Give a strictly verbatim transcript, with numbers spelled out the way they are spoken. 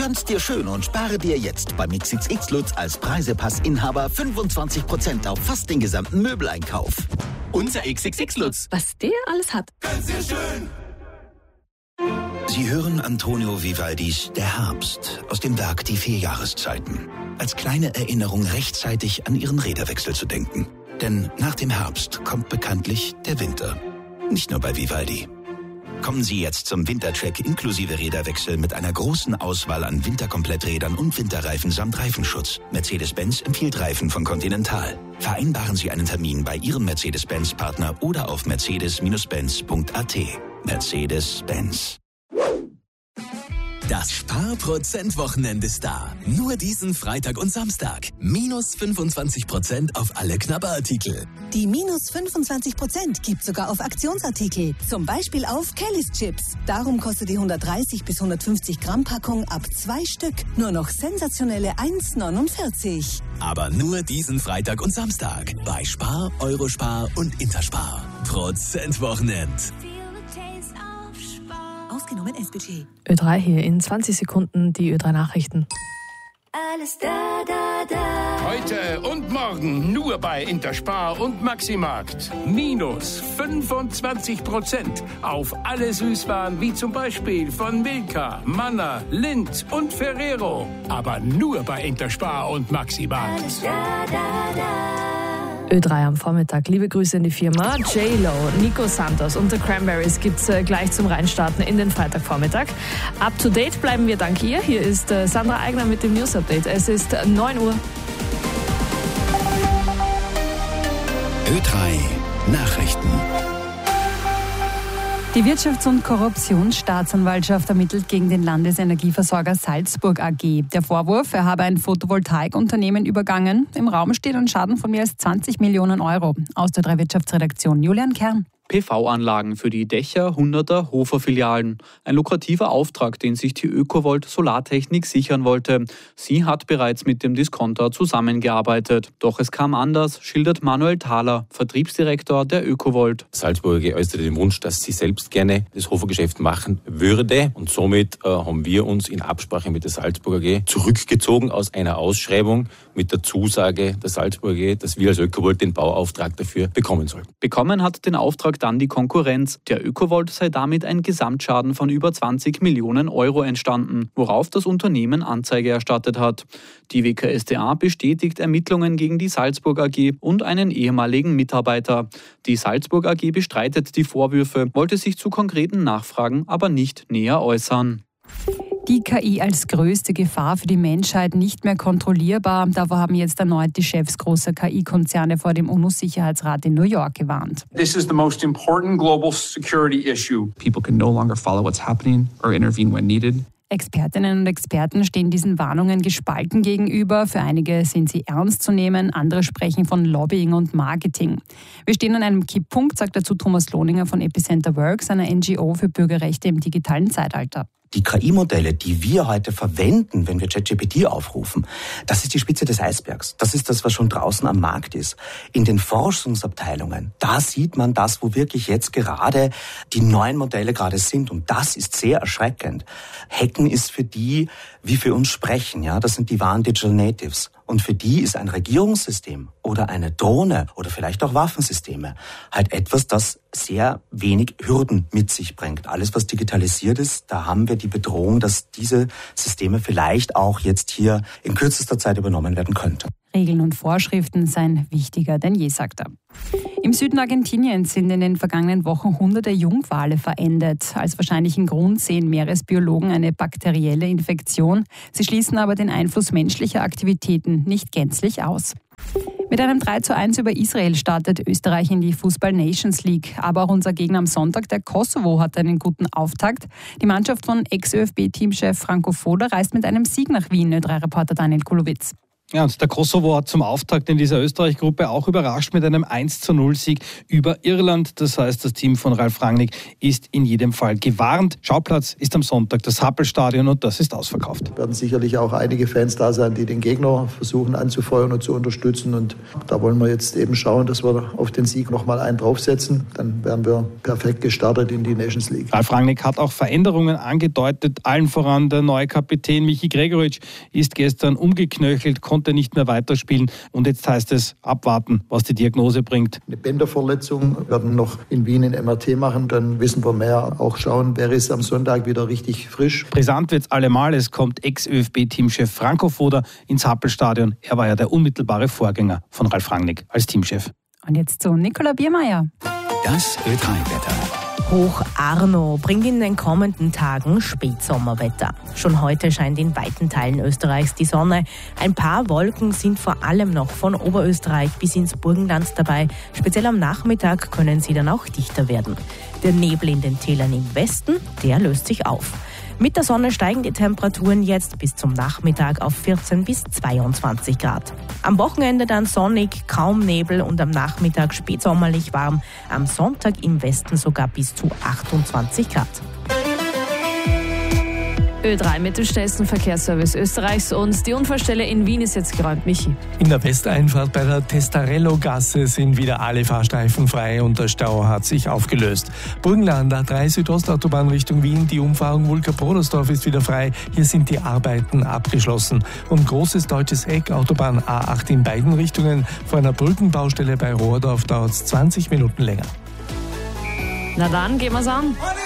Tanz dir schön und spare dir jetzt beim X X X Lutz als Preisepassinhaber fünfundzwanzig Prozent auf fast den gesamten Möbeleinkauf. Unser X X X Lutz. Was der alles hat. Tanz dir schön. Sie hören Antonio Vivaldis Der Herbst aus dem Werk Die vier Jahreszeiten. Als kleine Erinnerung rechtzeitig an Ihren Räderwechsel zu denken. Denn nach dem Herbst kommt bekanntlich der Winter. Nicht nur bei Vivaldi. Kommen Sie jetzt zum Wintercheck inklusive Räderwechsel mit einer großen Auswahl an Winterkompletträdern und Winterreifen samt Reifenschutz. Mercedes-Benz empfiehlt Reifen von Continental. Vereinbaren Sie einen Termin bei Ihrem Mercedes-Benz-Partner oder auf mercedes Benz punkt a t. Mercedes-Benz. Das Sparprozent-Wochenende ist da. Nur diesen Freitag und Samstag. Minus fünfundzwanzig Prozent auf alle Knabberartikel. Die minus fünfundzwanzig Prozent gibt sogar auf Aktionsartikel. Zum Beispiel auf Kellys Chips. Darum kostet die hundertdreißig bis hundertfünfzig Gramm Packung ab zwei Stück nur noch sensationelle eins neunundvierzig. Aber nur diesen Freitag und Samstag. Bei Spar, Eurospar und Interspar. Prozent-Wochenend. Ausgenommen S B T. Ö drei hier in zwanzig Sekunden die Ö drei Nachrichten. Alles da, da, da. Heute und morgen nur bei Interspar und Maximarkt. Minus fünfundzwanzig Prozent auf alle Süßwaren wie zum Beispiel von Milka, Manna, Lindt und Ferrero. Aber nur bei Interspar und Maximarkt. Alles da, da, da. Ö drei am Vormittag. Liebe Grüße in die Firma. J-Lo, Nico Santos und The Cranberries gibt's äh, gleich zum Reinstarten in den Freitagvormittag. Up to date bleiben wir dank ihr. Hier ist äh, Sandra Eigner mit dem News Update. Es ist neun Uhr. Ö drei Nachrichten. Die Wirtschafts- und Korruptionsstaatsanwaltschaft ermittelt gegen den Landesenergieversorger Salzburg A G. Der Vorwurf, er habe ein Photovoltaikunternehmen übergangen. Im Raum steht ein Schaden von mehr als zwanzig Millionen Euro. Aus der drei Wirtschaftsredaktion Julian Kern. P V-Anlagen für die Dächer hunderter Hofer-Filialen. Ein lukrativer Auftrag, den sich die Ökovolt Solartechnik sichern wollte. Sie hat bereits mit dem Discounter zusammengearbeitet. Doch es kam anders, schildert Manuel Thaler, Vertriebsdirektor der Ökovolt. Salzburg A G äußerte den Wunsch, dass sie selbst gerne das Hofergeschäft machen würde. Und somit äh, haben wir uns in Absprache mit der Salzburg A G zurückgezogen aus einer Ausschreibung mit der Zusage der Salzburg A G, dass wir als Ökovolt den Bauauftrag dafür bekommen sollten. Bekommen hat den Auftrag dann die Konkurrenz. Der Ökovolt sei damit ein Gesamtschaden von über zwanzig Millionen Euro entstanden, worauf das Unternehmen Anzeige erstattet hat. Die W K S t A bestätigt Ermittlungen gegen die Salzburg A G und einen ehemaligen Mitarbeiter. Die Salzburg A G bestreitet die Vorwürfe, wollte sich zu konkreten Nachfragen aber nicht näher äußern. Die K I als größte Gefahr für die Menschheit nicht mehr kontrollierbar. Davor haben jetzt erneut die Chefs großer K I-Konzerne vor dem UNO-Sicherheitsrat in New York gewarnt. This is the most important global security issue. People can no longer follow what's happening or intervene when needed. Expertinnen und Experten stehen diesen Warnungen gespalten gegenüber. Für einige sind sie ernst zu nehmen, andere sprechen von Lobbying und Marketing. Wir stehen an einem Kipppunkt, sagt dazu Thomas Lohninger von Epicenter Works, einer N G O für Bürgerrechte im digitalen Zeitalter. Die K I-Modelle, die wir heute verwenden, wenn wir ChatGPT aufrufen, das ist die Spitze des Eisbergs. Das ist das, was schon draußen am Markt ist. In den Forschungsabteilungen, da sieht man das, wo wirklich jetzt gerade die neuen Modelle gerade sind. Und das ist sehr erschreckend. Hacken ist für die, wie für uns sprechen, ja, das sind die wahren Digital Natives. Und für die ist ein Regierungssystem oder eine Drohne oder vielleicht auch Waffensysteme halt etwas, das sehr wenig Hürden mit sich bringt. Alles, was digitalisiert ist, da haben wir die Bedrohung, dass diese Systeme vielleicht auch jetzt hier in kürzester Zeit übernommen werden könnten. Regeln und Vorschriften seien wichtiger denn je, sagt er. Im Süden Argentiniens sind in den vergangenen Wochen hunderte Jungwale verendet. Als wahrscheinlichen Grund sehen Meeresbiologen eine bakterielle Infektion. Sie schließen aber den Einfluss menschlicher Aktivitäten nicht gänzlich aus. Mit einem drei zu eins über Israel startet Österreich in die Fußball-Nations League. Aber auch unser Gegner am Sonntag, der Kosovo, hat einen guten Auftakt. Die Mannschaft von Ex-ÖFB-Teamchef Franco Foda reist mit einem Sieg nach Wien, Ö drei Reporter Daniel Kulowitz. Ja, und der Kosovo hat zum Auftakt in dieser Österreich-Gruppe auch überrascht mit einem eins zu null Sieg über Irland. Das heißt, das Team von Ralf Rangnick ist in jedem Fall gewarnt. Schauplatz ist am Sonntag das Happelstadion und das ist ausverkauft. Es werden sicherlich auch einige Fans da sein, die den Gegner versuchen anzufeuern und zu unterstützen. Und da wollen wir jetzt eben schauen, dass wir auf den Sieg nochmal einen draufsetzen. Dann wären wir perfekt gestartet in die Nations League. Ralf Rangnick hat auch Veränderungen angedeutet. Allen voran der neue Kapitän Michi Gregoritsch ist gestern umgeknöchelt, konnte nicht mehr weiterspielen. Und jetzt heißt es abwarten, was die Diagnose bringt. Eine Bänderverletzung, wir werden noch in Wien ein M R T machen, dann wissen wir mehr. Auch schauen, wer ist am Sonntag wieder richtig frisch. Brisant wird's allemal. Es kommt Ex-Ö F B-Teamchef Franco Foda ins Happelstadion. Er war ja der unmittelbare Vorgänger von Ralf Rangnick als Teamchef. Und jetzt zu Nicola Biermeier. Das Ö drei Wetter. Hoch Arno bringt in den kommenden Tagen Spätsommerwetter. Schon heute scheint in weiten Teilen Österreichs die Sonne. Ein paar Wolken sind vor allem noch von Oberösterreich bis ins Burgenland dabei. Speziell am Nachmittag können sie dann auch dichter werden. Der Nebel in den Tälern im Westen, der löst sich auf. Mit der Sonne steigen die Temperaturen jetzt bis zum Nachmittag auf vierzehn bis zweiundzwanzig Grad. Am Wochenende dann sonnig, kaum Nebel und am Nachmittag spätsommerlich warm. Am Sonntag im Westen sogar bis zu achtundzwanzig Grad. Ö drei mit dem schnellsten Verkehrsservice Österreichs und die Unfallstelle in Wien ist jetzt geräumt. Michi. In der Westeinfahrt bei der Testarello-Gasse sind wieder alle Fahrstreifen frei und der Stau hat sich aufgelöst. Burgenland A drei Südostautobahn Richtung Wien, die Umfahrung Wulka-Brodersdorf ist wieder frei. Hier sind die Arbeiten abgeschlossen. Und großes deutsches Eck, Autobahn A acht in beiden Richtungen. Vor einer Brückenbaustelle bei Rohrdorf dauert es zwanzig Minuten länger. Na dann, gehen wir's an.